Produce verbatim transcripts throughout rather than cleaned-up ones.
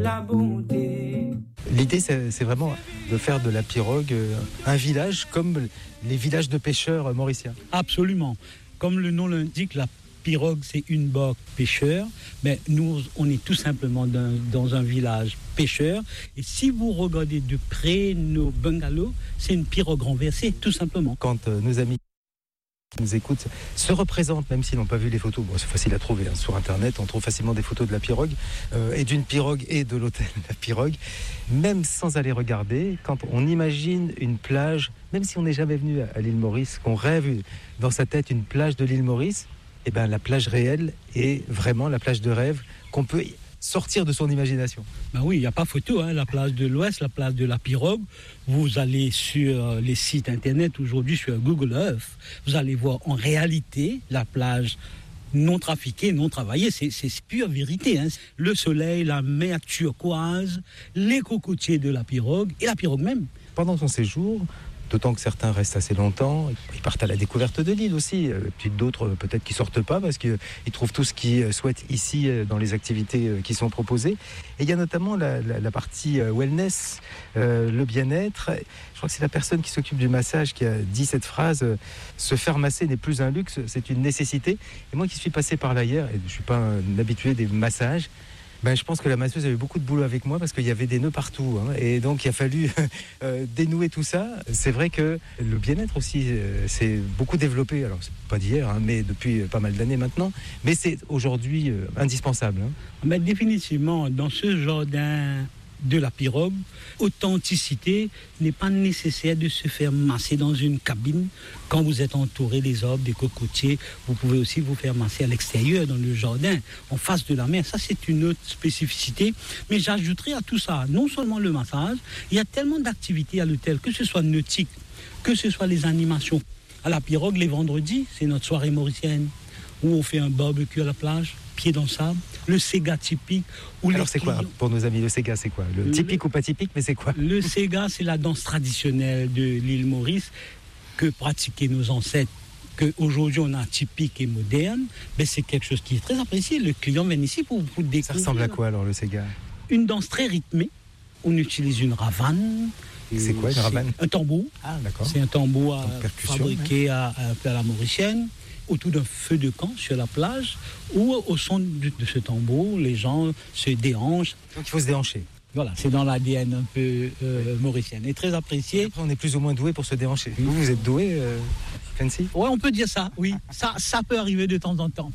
La bonté. L'idée, c'est, c'est vraiment de faire de la pirogue un village comme les villages de pêcheurs mauriciens. Absolument. Comme le nom l'indique, la pirogue, c'est une barque pêcheur. Mais nous, on est tout simplement dans, dans un village pêcheur. Et si vous regardez de près nos bungalows, c'est une pirogue renversée, tout simplement. Quand euh, nos amis qui nous écoutent se représentent, même s'ils n'ont pas vu les photos, bon, c'est facile à trouver hein, sur internet, on trouve facilement des photos de la pirogue euh, et d'une pirogue et de l'hôtel La Pirogue, même sans aller regarder. Quand on imagine une plage, même si on n'est jamais venu à, à l'île Maurice, qu'on rêve dans sa tête une plage de l'île Maurice, et ben la plage réelle est vraiment la plage de rêve qu'on peut sortir de son imagination. Ben oui, il n'y a pas photo, hein, la plage de l'Ouest, la plage de la Pirogue. Vous allez sur les sites internet aujourd'hui, sur Google Earth, vous allez voir en réalité la plage non trafiquée, non travaillée, c'est, c'est pure vérité. Hein. Le soleil, la mer turquoise, les cocotiers de la Pirogue et la Pirogue même. Pendant son séjour, d'autant que certains restent assez longtemps, ils partent à la découverte de l'île aussi, puis d'autres peut-être qui sortent pas parce qu'ils trouvent tout ce qu'ils souhaitent ici dans les activités qui sont proposées. Et il y a notamment la, la, la partie wellness, euh, le bien-être. Je crois que c'est la personne qui s'occupe du massage qui a dit cette phrase, se faire masser n'est plus un luxe, c'est une nécessité. Et moi qui suis passé par là hier, et je suis pas un habitué des massages, ben, je pense que la masseuse a eu beaucoup de boulot avec moi parce qu'il y avait des nœuds partout. Hein, et donc, il a fallu euh, dénouer tout ça. C'est vrai que le bien-être aussi, euh, c'est beaucoup développé. Alors, c'est pas d'hier, hein, mais depuis pas mal d'années maintenant. Mais c'est aujourd'hui euh, indispensable. Hein. Mais définitivement, dans ce jardin de la Pirogue, authenticité n'est pas nécessaire de se faire masser dans une cabine. Quand vous êtes entouré des arbres, des cocotiers, vous pouvez aussi vous faire masser à l'extérieur, dans le jardin, en face de la mer. Ça, c'est une autre spécificité. Mais j'ajouterai à tout ça, non seulement le massage, il y a tellement d'activités à l'hôtel, que ce soit nautique, que ce soit les animations. À la Pirogue, les vendredis, c'est notre soirée mauricienne, où on fait un barbecue à la plage, pied dans le sable, le Sega typique. Où Alors c'est clients... quoi pour nos amis, le Sega, c'est quoi? Le typique le... ou pas typique, mais c'est quoi? Le Sega, c'est la danse traditionnelle de l'île Maurice que pratiquaient nos ancêtres, qu'aujourd'hui on a typique et moderne, mais c'est quelque chose qui est très apprécié. Le client vient ici pour, pour découvrir. Ça ressemble à quoi alors le Sega? Une danse très rythmée. On utilise une ravane. C'est quoi une ravane? Un tambour. Ah d'accord. C'est un tambour à, fabriqué ouais. à, à, à la mauricienne, autour d'un feu de camp sur la plage, où au son de, de ce tambour, les gens se déhanchent. Donc il faut se déhancher. Voilà, c'est dans l'A D N un peu euh, mauricienne et très apprécié. Après, on est plus ou moins doué pour se déhancher. Vous, vous êtes doué, euh, Fancy? Ouais, on peut dire ça, oui. ça, ça peut arriver de temps en temps.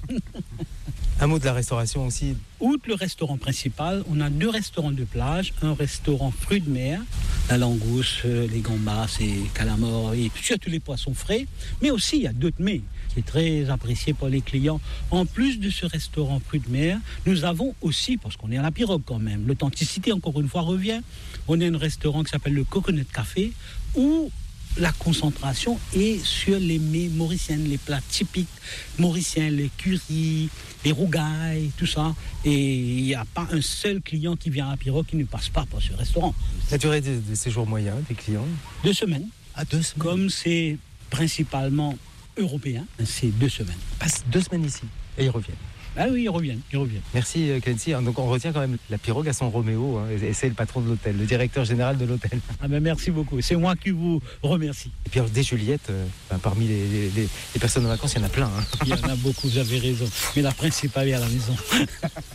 Un mot de la restauration aussi. Outre le restaurant principal, on a deux restaurants de plage, un restaurant fruits de mer, la langouste, les gambas, les calamars et surtout les poissons frais, mais aussi il y a d'autres mets qui est très apprécié par les clients. En plus de ce restaurant fruits de mer, nous avons aussi, parce qu'on est à la Pirogue quand même, l'authenticité encore une fois revient, on a un restaurant qui s'appelle le Coconut Café où la concentration est sur les mets mauriciennes, les plats typiques mauriciens, les currys, les rougailles, tout ça. Et il n'y a pas un seul client qui vient à Pirogue qui ne passe pas par ce restaurant. La durée de, de séjour moyen des clients? Deux semaines. Ah, deux semaines. Comme c'est principalement européen, c'est deux semaines. Ils passent deux semaines ici et ils reviennent. Ah oui, ils reviennent, ils reviennent. Merci Clancy. Donc on retient quand même la Pirogue à son Roméo, hein, et c'est le patron de l'hôtel, le directeur général de l'hôtel. Ah ben merci beaucoup, c'est moi qui vous remercie. Et puis alors, des Juliettes, euh, ben, parmi les, les, les, les personnes en vacances, il y en a plein. Hein. Il y en a beaucoup, vous avez raison. Mais la principale est à la maison.